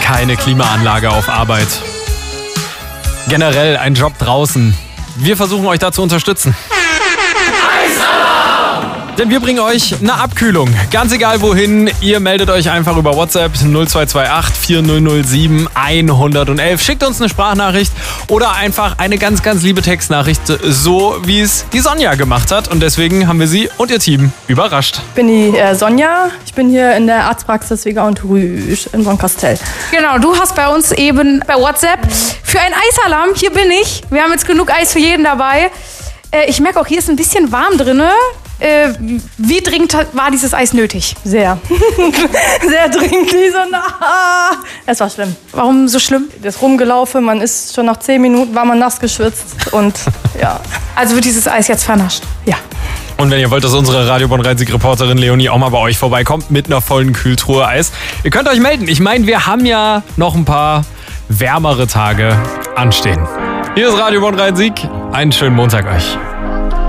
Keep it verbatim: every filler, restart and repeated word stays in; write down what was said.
keine Klimaanlage auf Arbeit. Generell ein Job draußen. Wir versuchen euch da zu unterstützen. Denn wir bringen euch eine Abkühlung. Ganz egal wohin, ihr meldet euch einfach über WhatsApp null zwei zwei acht vier null null sieben eins eins eins. Schickt uns eine Sprachnachricht oder einfach eine ganz, ganz liebe Textnachricht, so wie es die Sonja gemacht hat. Und deswegen haben wir sie und ihr Team überrascht. Ich bin die äh, Sonja. Ich bin hier in der Arztpraxis Vega und Rüsch in Bonn-Kastel. Genau, du hast bei uns eben bei WhatsApp für einen Eisalarm, hier bin ich. Wir haben jetzt genug Eis für jeden dabei. Äh, ich merke auch, hier ist ein bisschen warm drin. Äh, wie dringend war dieses Eis nötig? Sehr. Sehr dringend, Lisa. Ah, es war schlimm. Warum so schlimm? Das Rumgelaufen, man ist schon nach zehn Minuten, war man nass geschwitzt und ja. Also wird dieses Eis jetzt vernascht? Ja. Und wenn ihr wollt, dass unsere Radio Bonn-Rhein-Sieg-Reporterin Leonie auch mal bei euch vorbeikommt mit einer vollen Kühltruhe Eis, ihr könnt euch melden. Ich meine, wir haben ja noch ein paar wärmere Tage anstehen. Hier ist Radio Bonn-Rhein-Sieg. Einen schönen Montag euch.